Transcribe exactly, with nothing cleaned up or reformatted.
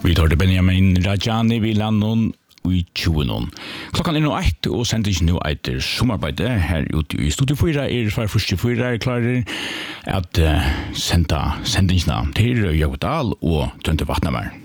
Vi tar det Benjamin Rajani vid landet i tjue noen. Klokkan er nå ett, og sendingen nå etter sommerarbeidet her ute i Studio fyra er for første fyra er klarer at uh, senda sendingene til Jøgedal og Tønte Vatnamær.